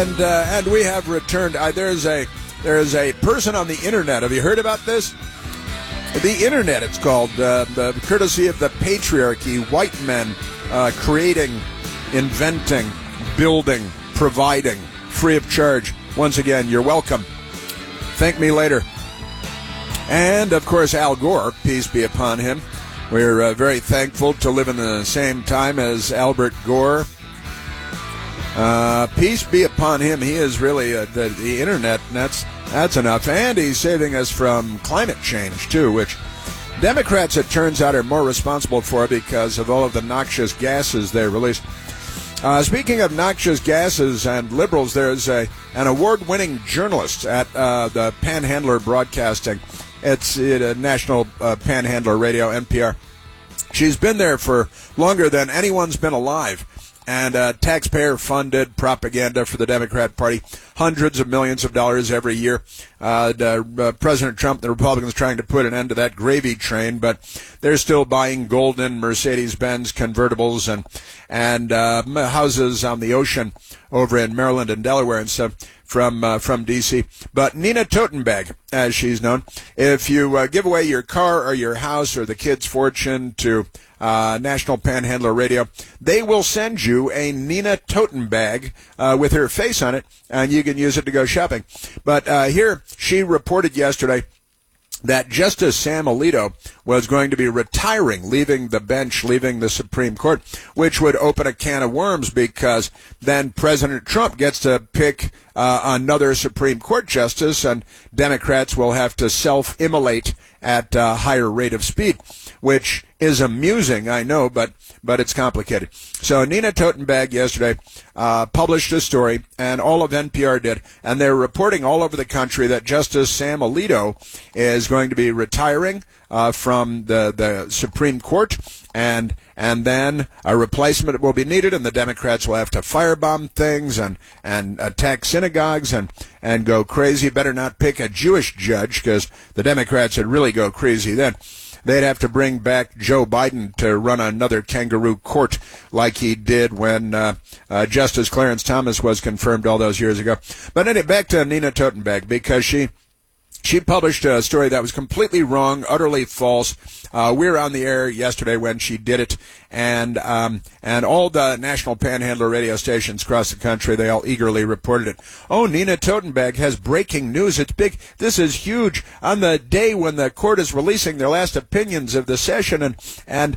And we have returned. There's a person on the internet. Have you heard about this? The internet, it's called, courtesy of the patriarchy, white men creating, inventing, building, providing, free of charge. Once again, you're welcome. Thank me later. And, of course, Al Gore, peace be upon him. We're very thankful to live in the same time as Albert Gore. Peace be upon him. He is really the internet, and that's enough. And he's saving us from climate change, too, which Democrats, it turns out, are more responsible for because of all of the noxious gases they release. Speaking of noxious gases and liberals, there's an award-winning journalist at the Panhandler Broadcasting. It's a national Panhandler radio, NPR. She's been there for longer than anyone's been alive. And taxpayer-funded propaganda for the Democrat Party, hundreds of millions of dollars every year. President Trump, the Republicans, trying to put an end to that gravy train, but they're still buying golden Mercedes-Benz convertibles and houses on the ocean over in Maryland and Delaware and stuff from D.C. But Nina Totenberg, as she's known, if you give away your car or your house or the kid's fortune to National Panhandler Radio, they will send you a Nina Toten bag with her face on it, and you can use it to go shopping. But here, she reported yesterday that Justice Sam Alito was going to be retiring, leaving the bench, leaving the Supreme Court, which would open a can of worms because then President Trump gets to pick another Supreme Court justice, and Democrats will have to self-immolate at a higher rate of speed, which is amusing, I know, but it's complicated. So Nina Totenberg yesterday published a story, and all of NPR did, and they're reporting all over the country that Justice Sam Alito is going to be retiring from the Supreme Court, and then a replacement will be needed, and the Democrats will have to firebomb things and attack synagogues and go crazy. Better not pick a Jewish judge, because the Democrats would really go crazy then. They'd have to bring back Joe Biden to run another kangaroo court like he did when Justice Clarence Thomas was confirmed all those years ago. But anyway, back to Nina Totenberg, because she published a story that was completely wrong, utterly false. We were on the air yesterday when she did it, and all the national Panhandler radio stations across the country, they all eagerly reported it. Oh, Nina Totenberg has breaking news. It's big. This is huge. On the day when the court is releasing their last opinions of the session, and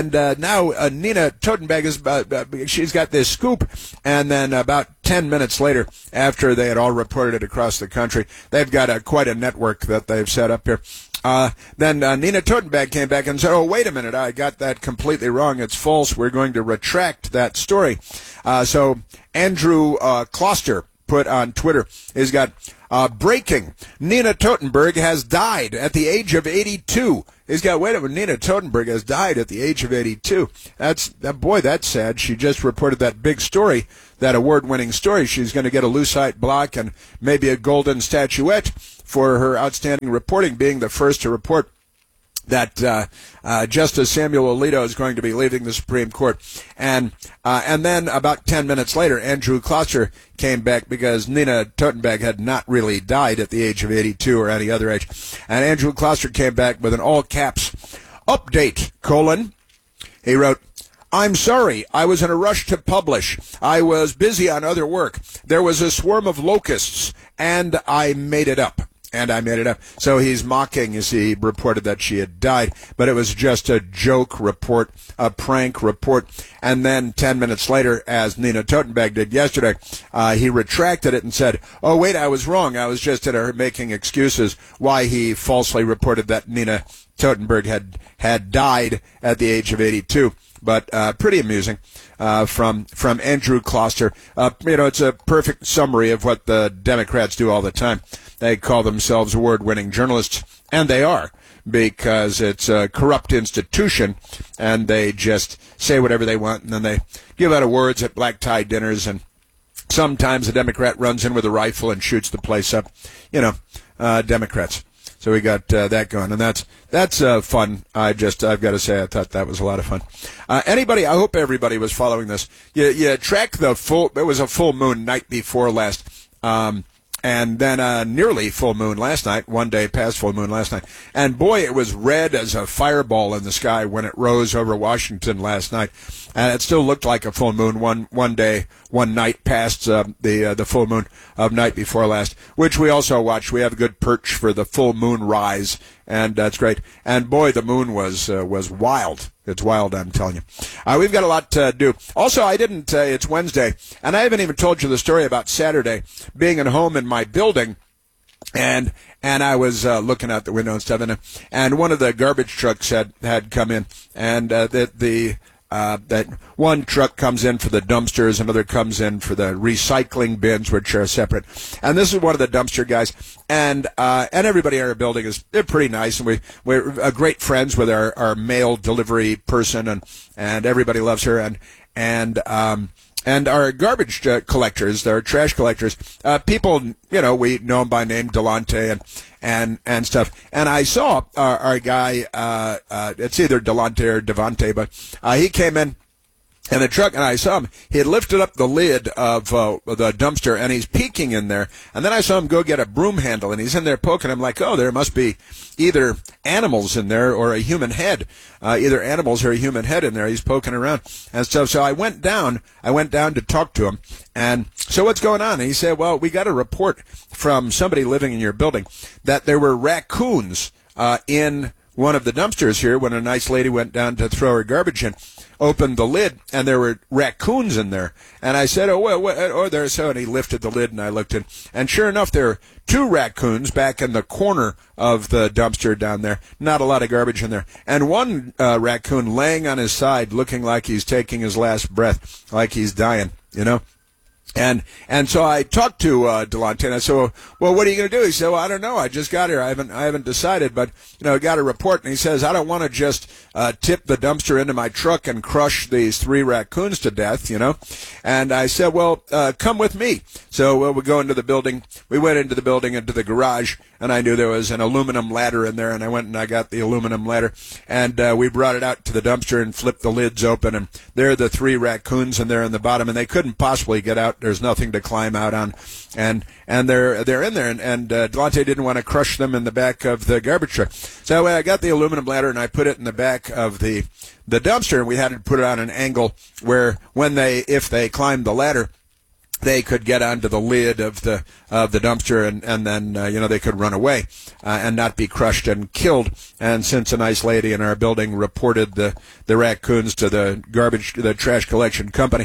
now Nina Totenberg is she's got this scoop, and then about 10 minutes later, after they had all reported it across the country, they've got quite a network that they've set up here. Then Nina Totenberg came back and said, oh, wait a minute, I got that completely wrong. It's false. We're going to retract that story. So Andrew Kloster put on Twitter, he's got breaking. Nina Totenberg has died at the age of 82. He's got, wait a minute, Nina Totenberg has died at the age of 82. That's sad. She just reported that big story, that award-winning story. She's going to get a Lucite block and maybe a golden statuette for her outstanding reporting, being the first to report that Justice Samuel Alito is going to be leaving the Supreme Court. And then about 10 minutes later, Andrew Kloster came back because Nina Totenberg had not really died at the age of 82 or any other age. And Andrew Kloster came back with an all-caps update, : he wrote, I'm sorry, I was in a rush to publish. I was busy on other work. There was a swarm of locusts, and I made it up. So he's mocking as he reported that she had died, but it was just a joke report, a prank report. And then 10 minutes later, as Nina Totenberg did yesterday, he retracted it and said, oh, wait, I was wrong. I was just making excuses why he falsely reported that Nina Totenberg had died at the age of 82. But pretty amusing from Andrew Kloster. It's a perfect summary of what the Democrats do all the time. They call themselves award-winning journalists, and they are, because it's a corrupt institution, and they just say whatever they want, and then they give out awards at black-tie dinners, and sometimes a Democrat runs in with a rifle and shoots the place up. Democrats. So we got that going, and that's fun. I've got to say, I thought that was a lot of fun. Anybody, I hope everybody was following this. You track the full. It was a full moon night before last. And then nearly full moon last night, one day past full moon last night. And boy, it was red as a fireball in the sky when it rose over Washington last night. And it still looked like a full moon one day, one night past the full moon of night before last, which we also watched. We have a good perch for the full moon rise, and that's great. And boy, the moon was wild. It's wild, I'm telling you. We've got a lot to do. Also, I didn't, it's Wednesday, and I haven't even told you the story about Saturday, being at home in my building, and I was looking out the window and stuff, and one of the garbage trucks had come in, and that one truck comes in for the dumpsters, another comes in for the recycling bins, which are separate. And this is one of the dumpster guys, and everybody in our building they're pretty nice, and we're great friends with our mail delivery person, and everybody loves her, and our garbage collectors, our trash collectors, people, we know them by name, Delonte and stuff. And I saw our guy, it's either Delonte or Devante, but he came in the truck, and I saw him. He had lifted up the lid of the dumpster, and he's peeking in there. And then I saw him go get a broom handle, and he's in there poking. I'm like, oh, there must be either animals in there or a human head, either animals or a human head in there. He's poking around and stuff. So I went down to talk to him. And so what's going on? And he said, well, we got a report from somebody living in your building that there were raccoons in one of the dumpsters here when a nice lady went down to throw her garbage in, opened the lid, and there were raccoons in there. And I said, there's so, and he lifted the lid, and I looked in, and sure enough, there were 2 raccoons back in the corner of the dumpster down there. Not a lot of garbage in there. And one raccoon laying on his side, looking like he's taking his last breath, like he's dying, And so I talked to Delonte, and I said, well, what are you going to do? He said, well, I don't know. I just got here. I haven't decided, but, I got a report. And he says, I don't want to just tip the dumpster into my truck and crush these 3 raccoons to death, And I said, well, come with me. So we go into the building. We went into the building, into the garage, and I knew there was an aluminum ladder in there, and I went and I got the aluminum ladder, and we brought it out to the dumpster and flipped the lids open, and there are the 3 raccoons, and they're in the bottom, and they couldn't possibly get out. There's nothing to climb out on, and they're in there, and Delonte didn't want to crush them in the back of the garbage truck. So I got the aluminum ladder and I put it in the back of the dumpster, and we had to put it on an angle where if they climbed the ladder, they could get onto the lid of the dumpster, and then they could run away and not be crushed and killed. And since a nice lady in our building reported the raccoons to the trash collection company,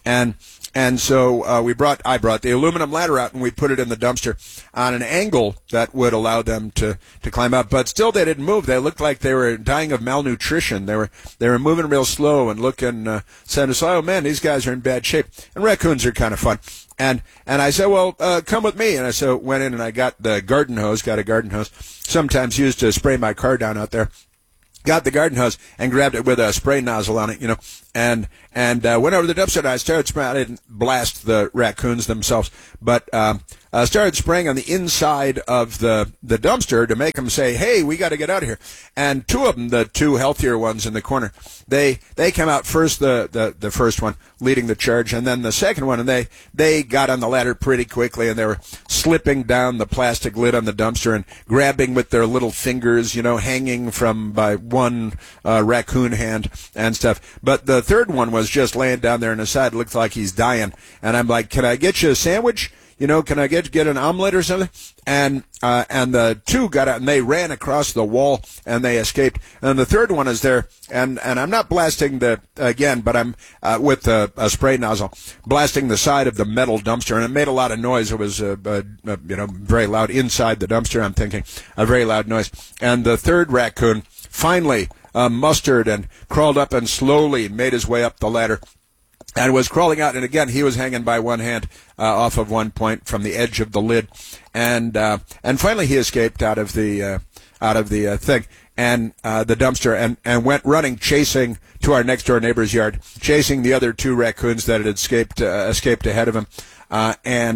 and so I brought the aluminum ladder out, and we put it in the dumpster on an angle that would allow them to climb up. But still, they didn't move. They looked like they were dying of malnutrition. They were moving real slow and looking. Said, "Oh man, these guys are in bad shape." And raccoons are kind of fun. And I said, well, come with me. And I so went in and I got a garden hose, sometimes used to spray my car down out there. Got the garden hose and grabbed it with a spray nozzle on it, and went over to the dumpster, and I started spraying. I didn't blast the raccoons themselves, but I started spraying on the inside of the dumpster to make them say, hey, we got to get out of here. And 2 of them, the 2 healthier ones in the corner, they came out first, the first one leading the charge, and then the second one, and they got on the ladder pretty quickly, and they were slipping down the plastic lid on the dumpster and grabbing with their little fingers, hanging from by one raccoon hand and stuff. But the third one was just laying down there on his side, looked like he's dying. And I'm like, can I get you a sandwich? Can I get an omelet or something? And the 2 got out, and they ran across the wall, and they escaped. And the third one is there, and I'm not blasting but I'm with a spray nozzle, blasting the side of the metal dumpster, and it made a lot of noise. It was very loud inside the dumpster. I'm thinking a very loud noise. And the third raccoon finally mustered and crawled up and slowly made his way up the ladder. And was crawling out, and again he was hanging by one hand off of one point from the edge of the lid, and finally he escaped out of the thing and the dumpster and went running, chasing to our next door neighbor's yard, chasing the other 2 raccoons that had escaped ahead of him,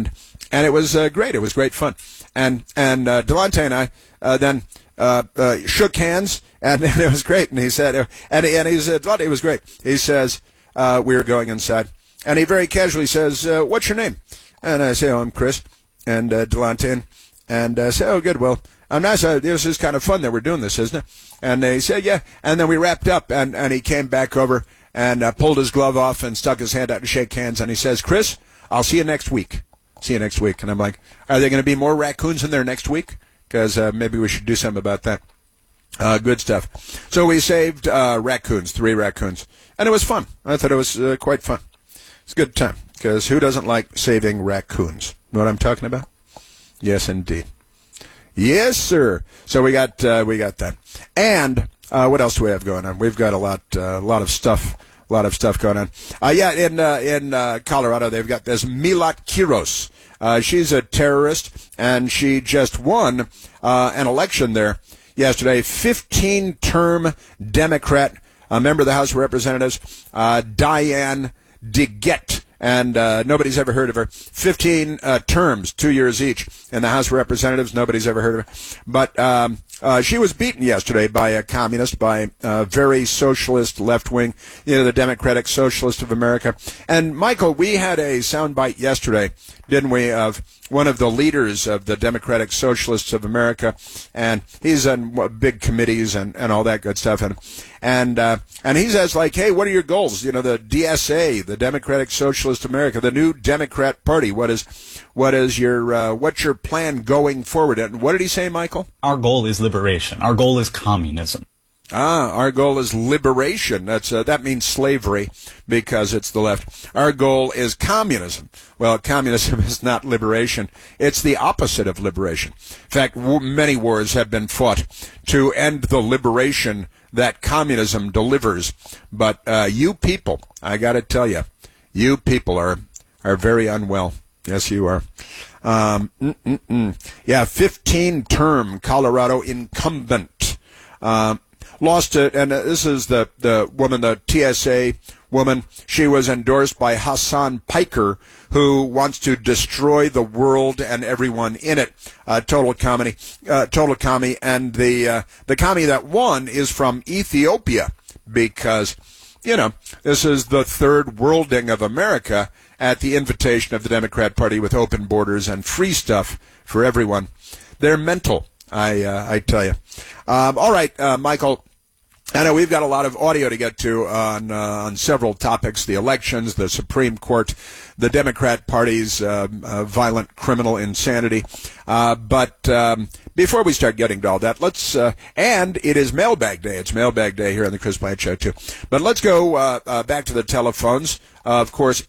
and it was great. It was great fun. And Delonte and I then shook hands, and it was great. And he said, and he said, Delonte, it was great. He says, we were going inside, and he very casually says, what's your name? And I say, oh, I'm Chris. And Delonte, and I say, oh, good. Well, I'm nice. This is kind of fun that we're doing this, isn't it? And he said, yeah. And then we wrapped up, and he came back over and pulled his glove off and stuck his hand out to shake hands. And he says, Chris, I'll see you next week. See you next week. And I'm like, are there going to be more raccoons in there next week? Because maybe we should do something about that. Good stuff. So we saved raccoons, 3 raccoons. And it was fun. I thought it was quite fun. It's a good time. Because who doesn't like saving raccoons? Know what I'm talking about? Yes, indeed. Yes, sir. So we got that. And what else do we have going on? We've got a lot of stuff going on. In Colorado, they've got this Milat Kiros. She's a terrorist, and she just won an election there yesterday. 15-term Democrat, a member of the House of Representatives, Diane DeGette. And nobody's ever heard of her. 15 terms, 2 years each, in the House of Representatives. Nobody's ever heard of her. But she was beaten yesterday by a communist, by a very socialist left-wing, the Democratic Socialist of America. And, Michael, we had a soundbite yesterday, didn't we, of one of the leaders of the Democratic Socialists of America, and he's on big committees and all that good stuff. And he says, like, hey, what are your goals? The DSA, the Democratic Socialist of America, the new Democrat Party. What's your plan going forward? And what did he say, Michael? Our goal is liberation. Our goal is communism. Our goal is liberation. That means slavery because it's the left. Our goal is communism. Well, communism is not liberation. It's the opposite of liberation. In fact, many wars have been fought to end the liberation that communism delivers. But you people, I got to tell you, you people are very unwell. Yes, you are. 15-term Colorado incumbent. Lost it, and this is the woman, the TSA woman. She was endorsed by Hassan Piker, who wants to destroy the world and everyone in it. Total commie, and the commie that won is from Ethiopia because, this is the third worlding of America at the invitation of the Democrat Party with open borders and free stuff for everyone. They're mental, I tell you. All right, Michael. I know we've got a lot of audio to get to on several topics: the elections, the Supreme Court, the Democrat Party's violent criminal insanity. But before we start getting to all that, and it is Mailbag Day. It's Mailbag Day here on the Chris Plante Show too. But let's go back to the telephones. Of course,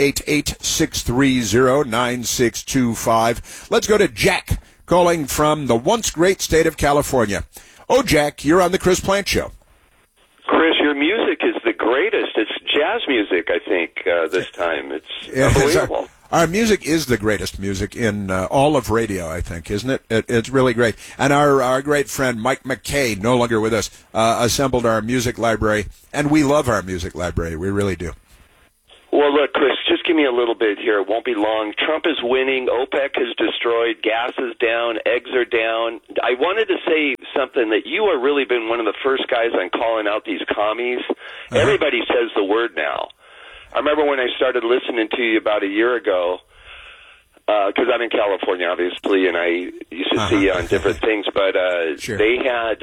888-630-9625. Let's go to Jack, calling from the once great state of California. Oh, Jack, you're on the Chris Plante Show. Chris, your music is the greatest. It's jazz music, I think, this time. It's unbelievable. Our music is the greatest music in all of radio, I think, isn't it? It's really great. And our great friend Mike McKay, no longer with us, assembled our music library, and we love our music library. We really do. Well, look, Chris, just give me a little bit here. It won't be long. Trump is winning. OPEC is destroyed. Gas is down. Eggs are down. I wanted to say something that you have really been one of the first guys on calling out these commies. Uh-huh. Everybody says the word now. I remember when I started listening to you about a year ago, because I'm in California, obviously, and I used to see you on different things, but sure. They had...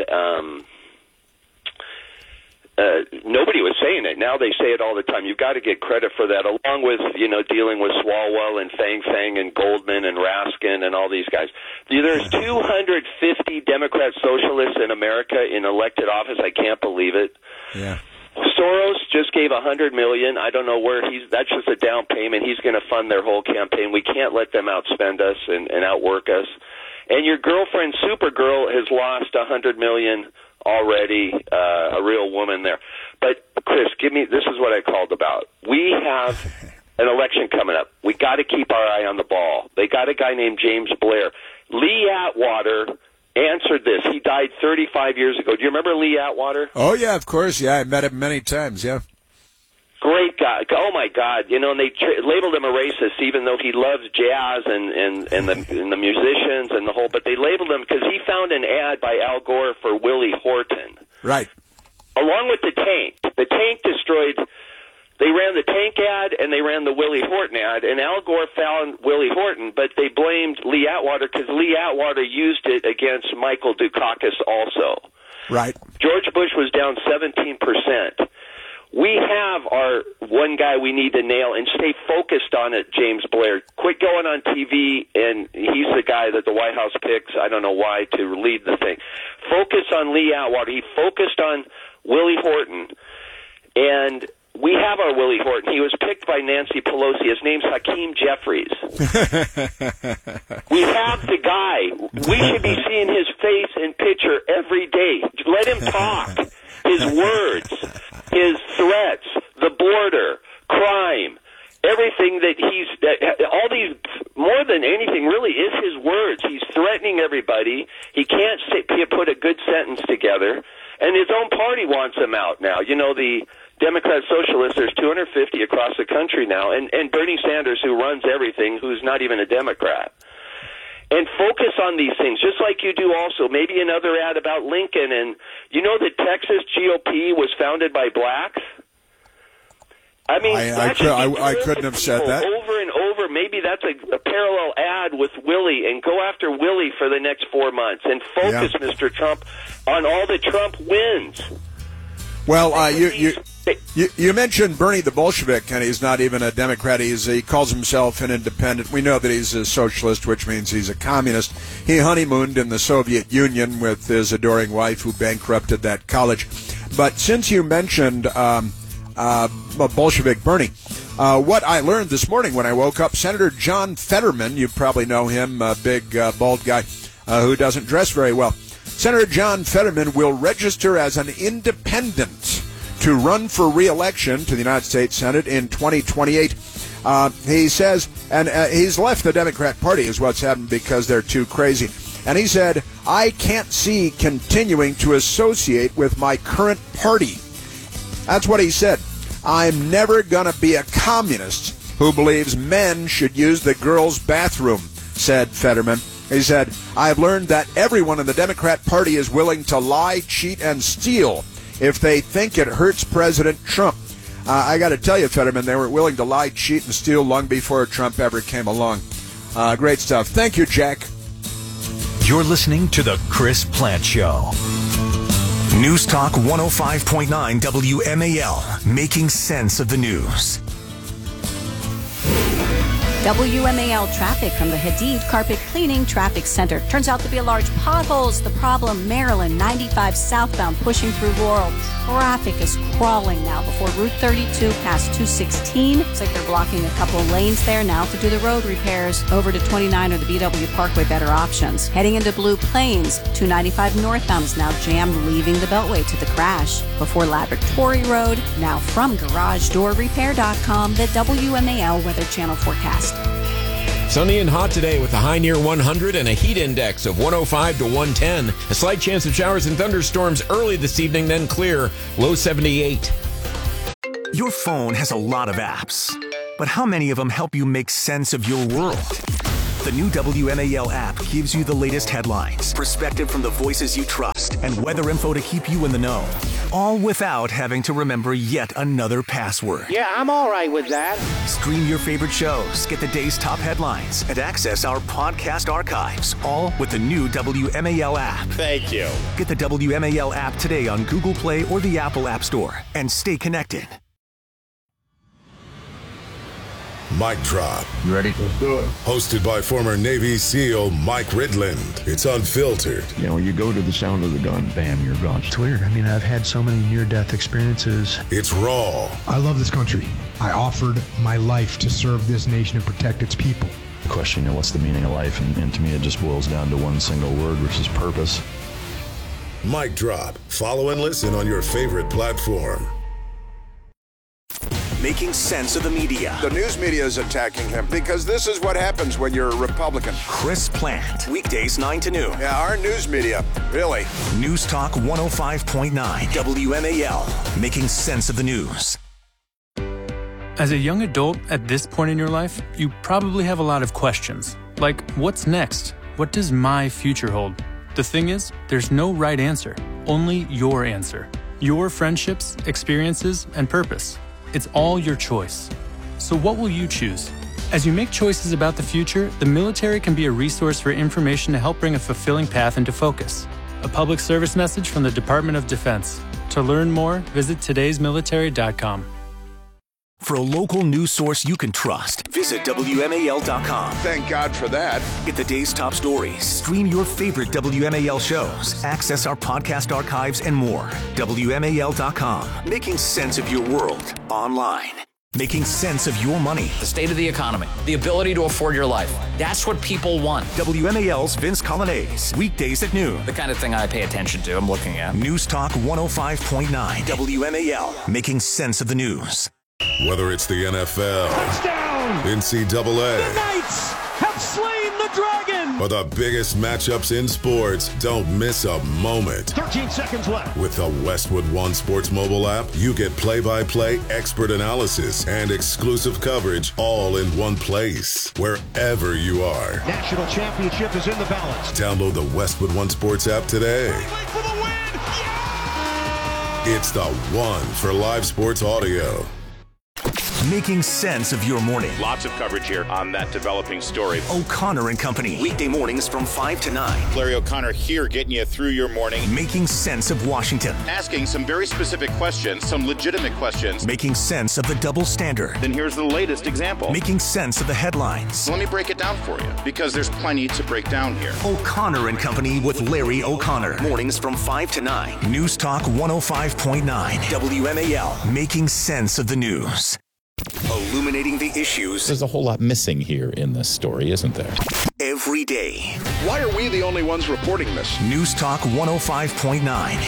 nobody was saying it. Now they say it all the time. You've got to get credit for that, along with, dealing with Swalwell and Fang and Goldman and Raskin and all these guys. There's 250 Democrat socialists in America in elected office. I can't believe it. Yeah. Soros just gave $100 million. I don't know where that's just a down payment. He's going to fund their whole campaign. We can't let them outspend us and outwork us. And your girlfriend, Supergirl, has lost $100 million already, a real woman there. But, Chris, this is what I called about. We have an election coming up. We got to keep our eye on the ball. They got a guy named James Blair. Lee Atwater answered this. He died 35 years ago. Do you remember Lee Atwater? Oh, yeah, of course. Yeah, I met him many times, yeah. Great guy. Oh, my God. You know, and they labeled him a racist, even though he loves jazz and the musicians and the whole, but they labeled him because he found an ad by Al Gore for Willie Horton. Right. Along with the tank. The tank destroyed, they ran the tank ad and they ran the Willie Horton ad, and Al Gore found Willie Horton, but they blamed Lee Atwater because Lee Atwater used it against Michael Dukakis also. Right. George Bush was down 17%. We have our one guy we need to nail and stay focused on it, James Blair. Quit going on TV, and he's the guy that the White House picks, I don't know why, to lead the thing. Focus on Lee Atwater. He focused on Willie Horton, and we have our Willie Horton. He was picked by Nancy Pelosi. His name's Hakeem Jeffries. We have the guy. We should be seeing his face and picture every day. Let him talk. His words, his threats, the border, crime, everything all these, more than anything, really is his words. He's threatening everybody. He can't put a good sentence together, and his own party wants him out now. You know, the Democrat Socialists, there's 250 across the country now, and Bernie Sanders, who runs everything, who's not even a Democrat. And focus on these things, just like you do also. Maybe another ad about Lincoln. And you know that Texas GOP was founded by blacks? I mean, I couldn't have said that. Over and over, maybe that's a parallel ad with Willie, and go after Willie for the next 4 months. And focus, Mr. Trump, on all the Trump wins. Well, you mentioned Bernie the Bolshevik, and he's not even a Democrat. He calls himself an independent. We know that he's a socialist, which means he's a communist. He honeymooned in the Soviet Union with his adoring wife, who bankrupted that college. But since you mentioned Bolshevik Bernie, what I learned this morning when I woke up, Senator John Fetterman, you probably know him, a big bald guy who doesn't dress very well. Senator John Fetterman will register as an independent to run for re-election to the United States Senate in 2028. He says, and he's left the Democrat Party is what's happened because they're too crazy. And he said, I can't see continuing to associate with my current party. That's what he said. I'm never going to be a communist who believes men should use the girls' bathroom, said Fetterman. He said, I've learned that everyone in the Democrat Party is willing to lie, cheat, and steal if they think it hurts President Trump. I got to tell you, Fetterman, they were willing to lie, cheat, and steal long before Trump ever came along. Great stuff. Thank you, Jack. You're listening to The Chris Plante Show. News Talk 105.9 WMAL, making sense of the news. WMAL traffic from the Hadid Carpet Cleaning Traffic Center. Turns out to be a large potholes. The problem, Maryland 95 southbound pushing through Laurel. Traffic is crawling now before Route 32 past 216. Looks like they're blocking a couple of lanes there now to do the road repairs. Over to 29 or the BW Parkway, better options. Heading into Blue Plains, 295 northbound is now jammed, leaving the Beltway to the crash. Before Laboratory Road, now from GarageDoorRepair.com, the WMAL Weather Channel forecast. Sunny and hot today with a high near 100 and a heat index of 105 to 110. A slight chance of showers and thunderstorms early this evening, then clear. Low 78. Your phone has a lot of apps, but how many of them help you make sense of your world? The new WMAL app gives you the latest headlines, perspective from the voices you trust, and weather info to keep you in the know. All without having to remember yet another password. Yeah, I'm all right with that. Stream your favorite shows, get the day's top headlines, and access our podcast archives, all with the new WMAL app. Thank you. Get the WMAL app today on Google Play or the Apple App Store, and stay connected. Mic Drop. You ready? Let's do it. Hosted by former Navy SEAL Mike Ridland. It's unfiltered. You know, you go to the sound of the gun, bam, you're gone. It's weird. I mean, I've had so many near-death experiences. It's raw. I love this country. I offered my life to serve this nation and protect its people. The question, what's the meaning of life? And to me, it just boils down to one single word, which is purpose. Mic Drop. Follow and listen on your favorite platform. Making sense of the media. The news media is attacking him because this is what happens when you're a Republican. Chris Plante. Weekdays 9 to noon. Yeah, our news media. Really. News Talk 105.9 WMAL. Making sense of the news. As a young adult at this point in your life, you probably have a lot of questions. Like, what's next? What does my future hold? The thing is, there's no right answer, only your answer. Your friendships, experiences, and purpose. It's all your choice. So what will you choose? As you make choices about the future, the military can be a resource for information to help bring a fulfilling path into focus. A public service message from the Department of Defense. To learn more, visit todaysmilitary.com. For a local news source you can trust, visit WMAL.com. Thank God for that. Get the day's top stories, stream your favorite WMAL shows, access our podcast archives, and more. WMAL.com. Making sense of your world online. Making sense of your money. The state of the economy. The ability to afford your life. That's what people want. WMAL's Vince Colonnese. Weekdays at noon. The kind of thing I pay attention to. I'm looking at. News Talk 105.9. WMAL. Making sense of the news. Whether it's the NFL, touchdown, NCAA, the Knights have slain the Dragon, or the biggest matchups in sports, don't miss a moment. 13 seconds left. With the Westwood One Sports mobile app, you get play-by-play expert analysis and exclusive coverage all in one place, wherever you are. National championship is in the balance. Download the Westwood One Sports app today. For the win. Yeah! It's the one for live sports audio. Making sense of your morning. Lots of coverage here on that developing story. O'Connor and Company. Weekday mornings from 5 to 9. Larry O'Connor here getting you through your morning. Making sense of Washington. Asking some very specific questions, some legitimate questions. Making sense of the double standard. Then here's the latest example. Making sense of the headlines. Let me break it down for you, because there's plenty to break down here. O'Connor and Company with Larry O'Connor. Mornings from 5 to 9. News Talk 105.9. WMAL. Making sense of the news. Illuminating the issues. There's a whole lot missing here in this story, isn't there? Every day. Why are we the only ones reporting this? News Talk 105.9.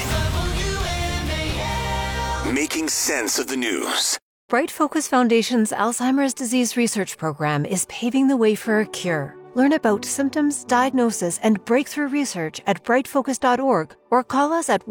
Making sense of the news. Bright Focus Foundation's Alzheimer's Disease Research Program is paving the way for a cure. Learn about symptoms, diagnosis, and breakthrough research at brightfocus.org or call us at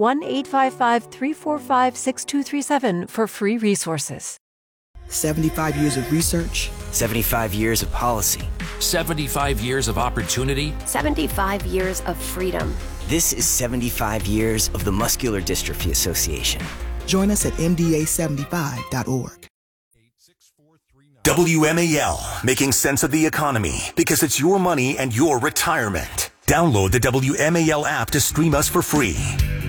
1-855-345-6237 for free resources. 75 years of research. 75 years of policy. 75 years of opportunity. 75 years of freedom. This is 75 years of the Muscular Dystrophy Association. Join us at mda75.org. WMAL, making sense of the economy, because it's your money and your retirement. Download the WMAL app to stream us for free.